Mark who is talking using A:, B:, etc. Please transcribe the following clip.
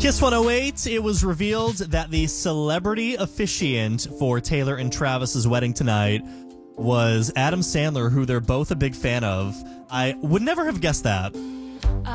A: Kiss 108, it was revealed that the celebrity officiant for Taylor and Travis's wedding tonight was Adam Sandler, who they're both a big fan of. I would never have guessed that.